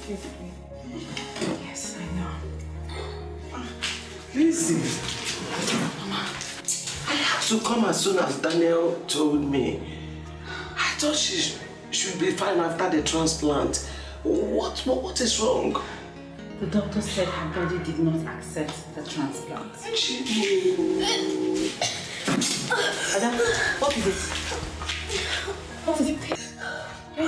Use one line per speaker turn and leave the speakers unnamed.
Yes, I know.
Listen. Mama, I had to come as soon as Daniel told me. I thought she should be fine after the transplant. What is wrong?
The doctor said her body did not accept the transplant.
Jimmy.
Adam, what is it? What is it?